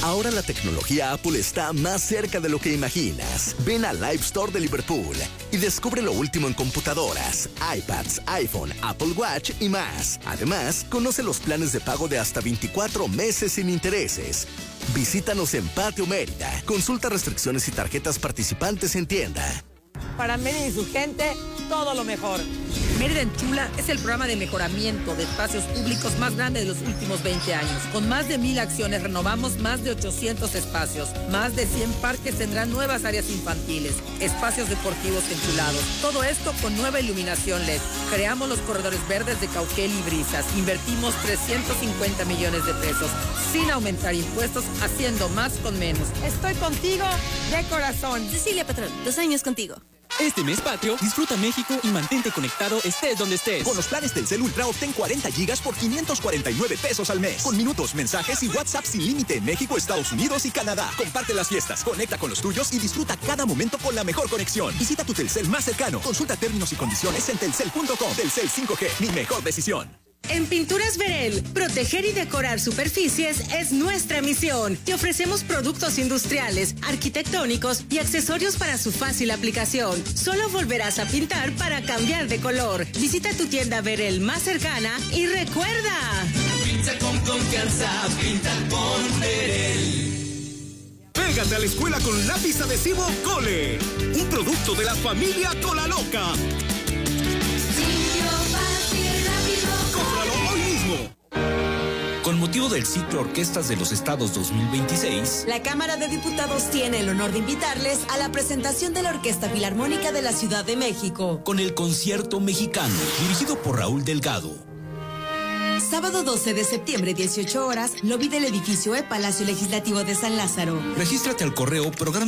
Ahora la tecnología Apple está más cerca de lo que imaginas. Ven al Live Store de Liverpool y descubre lo último en computadoras, iPads, iPhone, Apple Watch y más. Además, conoce los planes de pago de hasta 24 meses sin intereses. Visítanos en Patio Mérida. Consulta restricciones y tarjetas participantes en tienda. Para Mérida y su gente, todo lo mejor. Mérida en Chula es el programa de mejoramiento de espacios públicos más grande de los últimos 20 años. Con más de 1,000 acciones renovamos más de 800 espacios. Más de 100 parques tendrán nuevas áreas infantiles, espacios deportivos enchulados. Todo esto con nueva iluminación LED. Creamos los corredores verdes de Cauquel y Brisas. Invertimos 350 millones de pesos sin aumentar impuestos, haciendo más con menos. Estoy contigo de corazón. Cecilia Patrón, 2 años contigo. Este mes patrio, disfruta México y mantente conectado estés donde estés. Con los planes Telcel Ultra obtén 40 gigas por 549 pesos al mes. Con minutos, mensajes y WhatsApp sin límite en México, Estados Unidos y Canadá. Comparte las fiestas, conecta con los tuyos y disfruta cada momento con la mejor conexión. Visita tu Telcel más cercano. Consulta términos y condiciones en telcel.com. Telcel 5G, mi mejor decisión. En Pinturas Verel, proteger y decorar superficies es nuestra misión. Te ofrecemos productos industriales, arquitectónicos y accesorios para su fácil aplicación. Solo volverás a pintar para cambiar de color. Visita tu tienda Verel más cercana y recuerda: pinta con confianza, pinta con Verel. Pégate a la escuela con lápiz adhesivo Cole, un producto de la familia Cola Loca. ¡Cómpralo hoy mismo! Con motivo del ciclo Orquestas de los Estados 2026, la Cámara de Diputados tiene el honor de invitarles a la presentación de la Orquesta Filarmónica de la Ciudad de México, con el Concierto Mexicano, dirigido por Raúl Delgado. Sábado 12 de septiembre, 18 horas, lobby del edificio Palacio Legislativo de San Lázaro. Regístrate al correo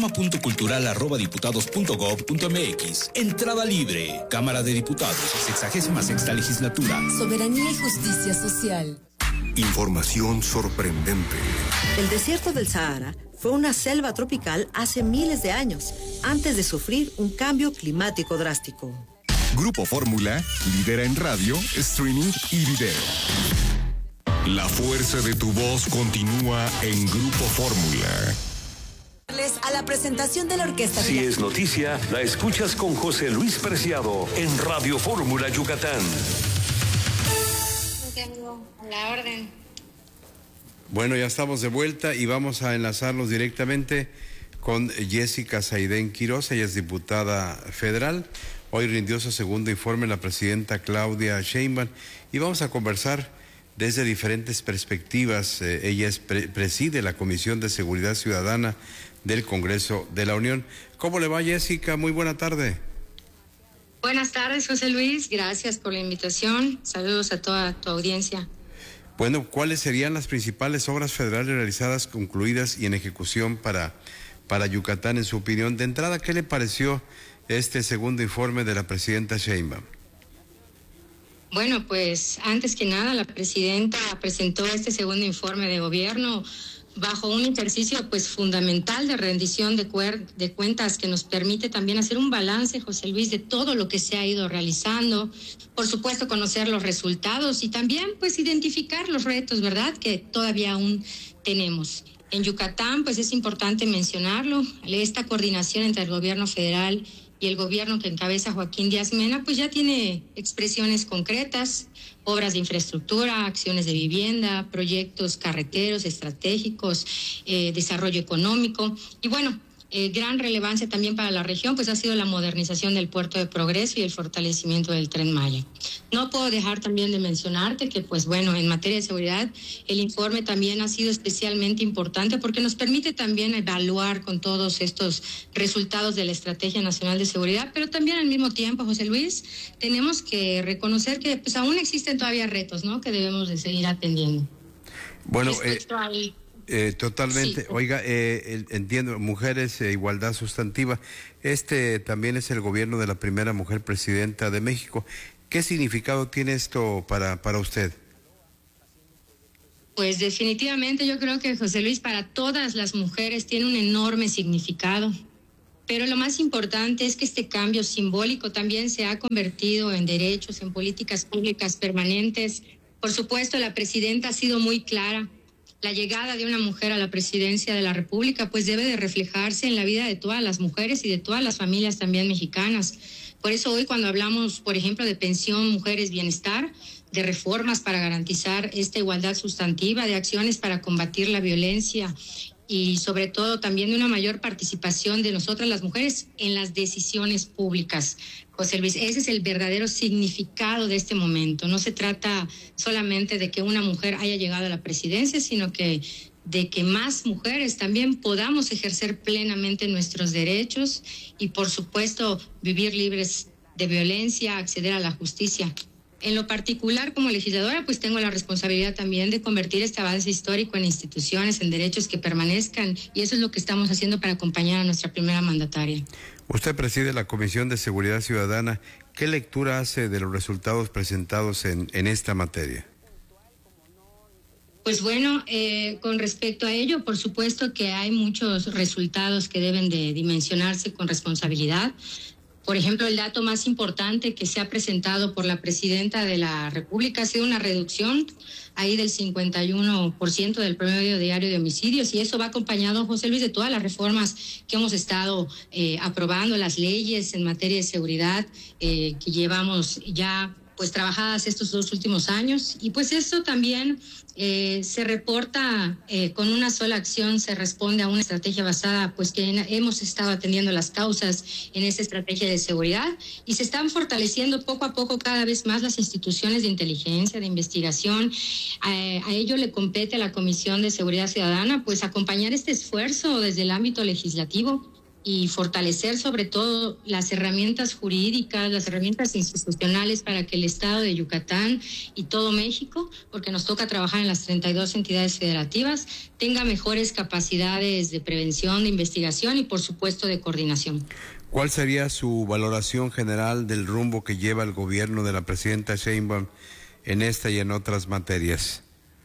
programa.cultural@diputados.gov.mx. Entrada libre. Cámara de Diputados, 66ª legislatura. Soberanía y justicia social. Información sorprendente. El desierto del Sahara fue una selva tropical hace miles de años, antes de sufrir un cambio climático drástico. Grupo Fórmula lidera en radio, streaming y video. La fuerza de tu voz continúa en Grupo Fórmula. A la presentación de la Orquesta. Si es noticia, la escuchas con José Luis Preciado en Radio Fórmula Yucatán. A la orden. Bueno, ya estamos de vuelta y vamos a enlazarnos directamente con Jessica Saidén Quiroz. Ella es diputada federal. Hoy rindió su segundo informe la presidenta Claudia Sheinbaum y vamos a conversar desde diferentes perspectivas. Ella preside la Comisión de Seguridad Ciudadana del Congreso de la Unión. ¿Cómo le va, Jessica? Muy buena tarde. Buenas tardes, José Luis. Gracias por la invitación. Saludos a toda tu audiencia. Bueno, ¿cuáles serían las principales obras federales realizadas, concluidas y en ejecución para Yucatán, en su opinión? De entrada, ¿qué le pareció este segundo informe de la presidenta Sheinbaum? Bueno, pues antes que nada la presidenta presentó este segundo informe de gobierno bajo un ejercicio pues fundamental de rendición de cuentas que nos permite también hacer un balance, José Luis, de todo lo que se ha ido realizando, por supuesto conocer los resultados y también pues identificar los retos, ¿verdad?, que todavía aún tenemos. En Yucatán pues es importante mencionarlo, esta coordinación entre el gobierno federal y el gobierno que encabeza Joaquín Díaz Mena, pues ya tiene expresiones concretas, obras de infraestructura, acciones de vivienda, proyectos carreteros estratégicos, desarrollo económico. Y bueno, gran relevancia también para la región, pues ha sido la modernización del Puerto de Progreso y el fortalecimiento del Tren Maya. No puedo dejar también de mencionarte que, pues bueno, en materia de seguridad, el informe también ha sido especialmente importante porque nos permite también evaluar con todos estos resultados de la Estrategia Nacional de Seguridad, pero también al mismo tiempo, José Luis, tenemos que reconocer que pues aún existen todavía retos, ¿no?, que debemos de seguir atendiendo. Bueno, totalmente. Sí. Oiga, entiendo, mujeres, igualdad sustantiva. Este también es el gobierno de la primera mujer presidenta de México. ¿Qué significado tiene esto para usted? Pues definitivamente yo creo que, José Luis, para todas las mujeres tiene un enorme significado. Pero lo más importante es que este cambio simbólico también se ha convertido en derechos, en políticas públicas permanentes. Por supuesto, la presidenta ha sido muy clara La llegada de una mujer a la presidencia de la República pues debe de reflejarse en la vida de todas las mujeres y de todas las familias también mexicanas. Por eso hoy cuando hablamos, por ejemplo, de pensión, mujeres, bienestar, de reformas para garantizar esta igualdad sustantiva, de acciones para combatir la violencia y sobre todo también de una mayor participación de nosotras las mujeres en las decisiones públicas. José Luis, ese es el verdadero significado de este momento. No se trata solamente de que una mujer haya llegado a la presidencia, sino que de que más mujeres también podamos ejercer plenamente nuestros derechos y, por supuesto, vivir libres de violencia, acceder a la justicia. En lo particular, como legisladora, pues tengo la responsabilidad también de convertir este avance histórico en instituciones, en derechos que permanezcan, y eso es lo que estamos haciendo para acompañar a nuestra primera mandataria. Usted preside la Comisión de Seguridad Ciudadana. ¿Qué lectura hace de los resultados presentados en esta materia? Pues bueno, con respecto a ello, por supuesto que hay muchos resultados que deben de dimensionarse con responsabilidad. Por ejemplo, el dato más importante que se ha presentado por la presidenta de la República ha sido una reducción ahí del 51% del promedio diario de homicidios, y eso va acompañado, José Luis, de todas las reformas que hemos estado aprobando, las leyes en materia de seguridad que llevamos ya pues trabajadas estos 2 últimos años, y pues esto también se reporta con una sola acción, se responde a una estrategia basada, pues que hemos estado atendiendo las causas en esa estrategia de seguridad, y se están fortaleciendo poco a poco cada vez más las instituciones de inteligencia, de investigación. A ello le compete a la Comisión de Seguridad Ciudadana, pues acompañar este esfuerzo desde el ámbito legislativo y fortalecer sobre todo las herramientas jurídicas, las herramientas institucionales para que el Estado de Yucatán y todo México, porque nos toca trabajar en las 32 entidades federativas, tenga mejores capacidades de prevención, de investigación y por supuesto de coordinación. ¿Cuál sería su valoración general del rumbo que lleva el gobierno de la presidenta Sheinbaum en esta y en otras materias?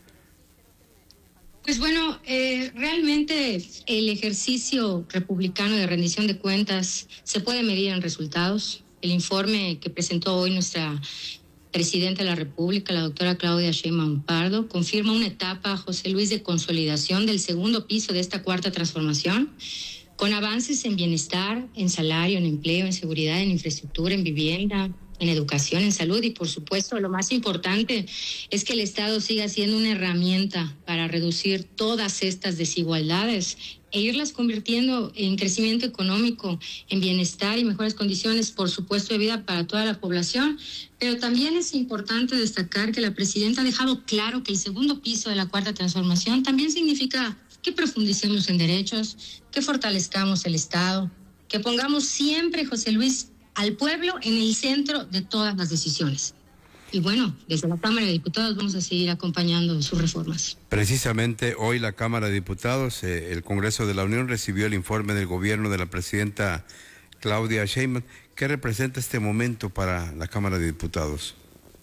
Pues bueno, realmente el ejercicio republicano de rendición de cuentas se puede medir en resultados. El informe que presentó hoy nuestra presidenta de la República, la doctora Claudia Sheinbaum Pardo, confirma una etapa, José Luis, de consolidación del segundo piso de esta cuarta transformación, con avances en bienestar, en salario, en empleo, en seguridad, en infraestructura, en vivienda, en educación, en salud, y por supuesto lo más importante es que el Estado siga siendo una herramienta para reducir todas estas desigualdades e irlas convirtiendo en crecimiento económico, en bienestar y mejores condiciones, por supuesto, de vida para toda la población. Pero también es importante destacar que la presidenta ha dejado claro que el segundo piso de la cuarta transformación también significa que profundicemos en derechos, que fortalezcamos el Estado, que pongamos siempre, José Luis, al pueblo en el centro de todas las decisiones. Y bueno, desde la Cámara de Diputados vamos a seguir acompañando sus reformas. Precisamente hoy la Cámara de Diputados, el Congreso de la Unión, recibió el informe del gobierno de la presidenta Claudia Sheinbaum. ¿Qué representa este momento para la Cámara de Diputados?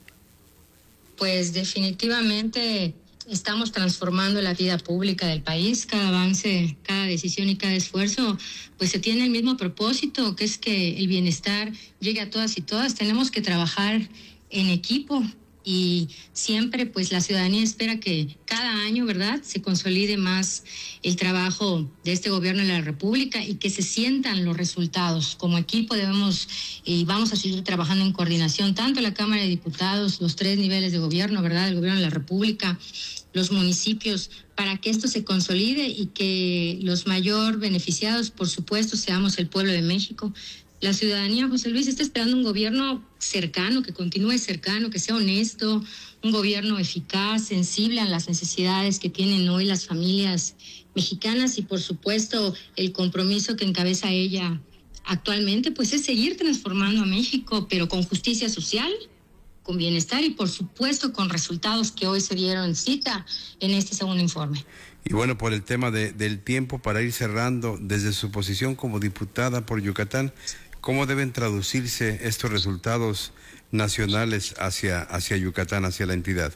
Pues definitivamente estamos transformando la vida pública del país. Cada avance, cada decisión y cada esfuerzo, pues se tiene el mismo propósito, que es que el bienestar llegue a todas y todas. Tenemos que trabajar en equipo y siempre pues la ciudadanía espera que cada año, ¿verdad?, se consolide más el trabajo de este gobierno de la República y que se sientan los resultados. Como equipo debemos y vamos a seguir trabajando en coordinación, tanto la Cámara de Diputados, los 3 niveles de gobierno, ¿verdad?, el gobierno de la República, los municipios, para que esto se consolide y que los mayor beneficiados, por supuesto, seamos el pueblo de México. La ciudadanía, José Luis, está esperando un gobierno cercano, que continúe cercano, que sea honesto, un gobierno eficaz, sensible a las necesidades que tienen hoy las familias mexicanas y, por supuesto, el compromiso que encabeza ella actualmente, pues es seguir transformando a México, pero con justicia social, con bienestar y, por supuesto, con resultados que hoy se dieron cita en este segundo informe. Y bueno, por el tema del tiempo, para ir cerrando, desde su posición como diputada por Yucatán, ¿cómo deben traducirse estos resultados nacionales hacia Yucatán, hacia la entidad?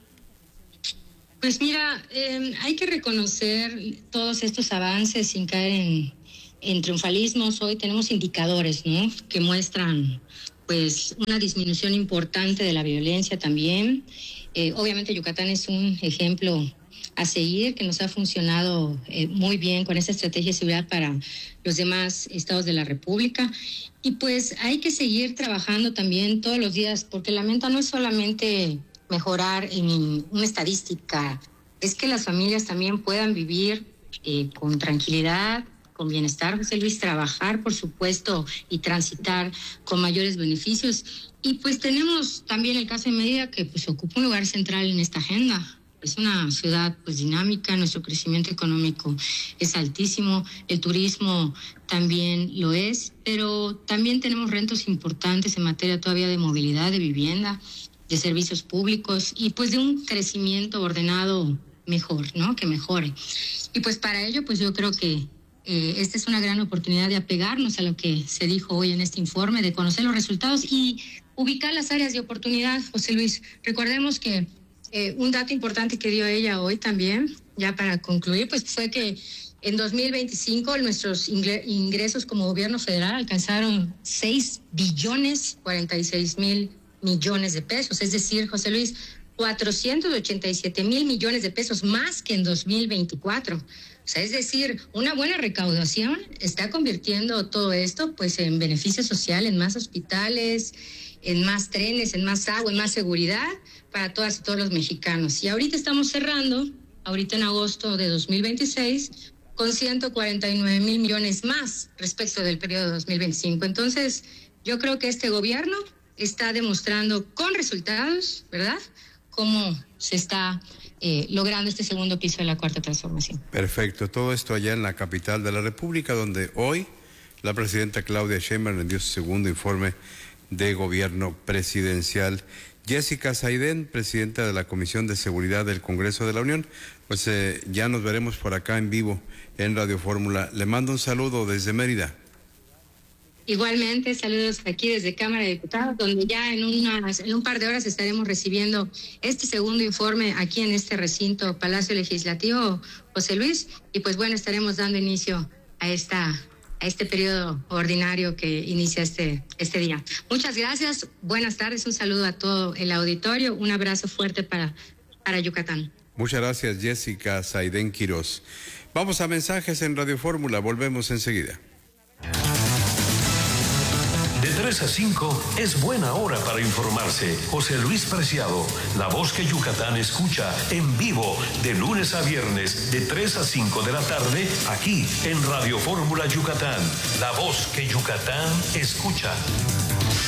Pues mira, hay que reconocer todos estos avances sin caer en triunfalismos. Hoy tenemos indicadores, ¿no?, que muestran pues una disminución importante de la violencia también. Obviamente Yucatán es un ejemplo a seguir, que nos ha funcionado muy bien con esta estrategia de seguridad para los demás estados de la República. Y pues hay que seguir trabajando también todos los días, porque la meta no es solamente mejorar en una estadística, es que las familias también puedan vivir con tranquilidad, con bienestar, José Luis, trabajar, por supuesto, y transitar con mayores beneficios. Y pues tenemos también el caso de Mérida, que pues ocupa un lugar central en esta agenda. Es una ciudad pues dinámica, nuestro crecimiento económico es altísimo, el turismo también lo es, pero también tenemos retos importantes en materia todavía de movilidad, de vivienda, de servicios públicos y pues de un crecimiento ordenado mejor, ¿no? Que mejore. Y pues para ello pues yo creo que esta es una gran oportunidad de apegarnos a lo que se dijo hoy en este informe, de conocer los resultados y ubicar las áreas de oportunidad, José Luis. Recordemos que un dato importante que dio ella hoy también, ya para concluir, pues fue que en 2025 nuestros ingresos como gobierno federal alcanzaron 6,046,000,000,000 de pesos. Es decir, José Luis, 487,000,000,000 de pesos más que en 2024. O sea, es decir, una buena recaudación está convirtiendo todo esto pues en beneficio social, en más hospitales, en más trenes, en más agua, en más seguridad para todas y todos los mexicanos. Y ahorita estamos cerrando, ahorita en agosto de 2026, con 149,000 millones más respecto del periodo de 2025. Entonces, yo creo que este gobierno está demostrando con resultados, ¿verdad?, cómo se está logrando este segundo piso de la Cuarta Transformación. Perfecto. Todo esto allá en la capital de la República, donde hoy la presidenta Claudia Sheinbaum rindió su segundo informe de gobierno presidencial. Jessica Saidén, presidenta de la Comisión de Seguridad del Congreso de la Unión, pues ya nos veremos por acá en vivo en Radio Fórmula. Le mando un saludo desde Mérida. Igualmente, saludos aquí desde Cámara de Diputados, donde ya en un par de horas estaremos recibiendo este segundo informe aquí en este recinto Palacio Legislativo, José Luis, y pues bueno, estaremos dando inicio a este periodo ordinario que inicia este día. Muchas gracias, buenas tardes, un saludo a todo el auditorio, un abrazo fuerte para Yucatán. Muchas gracias, Jessica Saidén Quirós. Vamos a mensajes en Radio Fórmula, volvemos enseguida. De 3 a 5 es buena hora para informarse. José Luis Preciado, la voz que Yucatán escucha en vivo de lunes a viernes de 3 a 5 de la tarde aquí en Radio Fórmula Yucatán. La voz que Yucatán escucha.